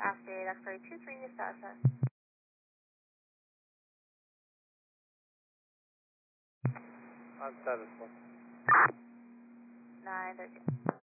Activate X-ray 23 status. 1 status 1. 913.